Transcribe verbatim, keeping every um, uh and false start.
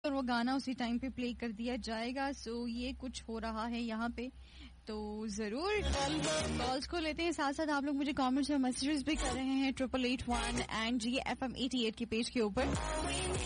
और वो गाना उसी टाइम पे प्ले कर दिया जाएगा. सो ये कुछ हो रहा है यहाँ पे, तो जरूर कॉल्स को लेते हैं. साथ साथ आप लोग मुझे कमेंट्स और मैसेजेस भी कर रहे हैं triple eight one and ji F M eighty eight के पेज के ऊपर.